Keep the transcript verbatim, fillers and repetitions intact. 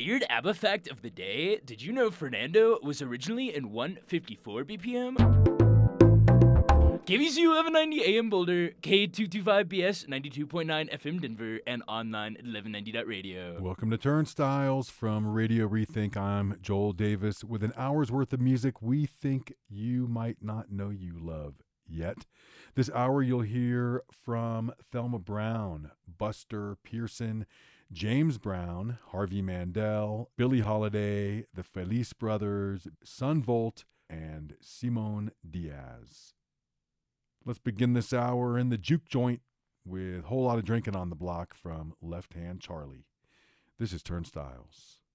Weird ABBA fact of the day. Did you know Fernando was originally in one fifty-four B P M? K B C eleven ninety A M Boulder, K two twenty-five B S ninety-two point nine F M Denver, and online at eleven ninety dot radio. Welcome to Turnstiles from Radio Rethink. I'm Joel Davis with an hour's worth of music we think you might not know you love yet. This hour you'll hear from Thelma Brown, Buster Pearson, James Brown, Harvey Mandel, Billie Holiday, the Felice Brothers, Son Volt, and Simone Diaz. Let's begin this hour in the juke joint with a whole lot of drinking on the block from Left Hand Charlie. This is Turnstiles.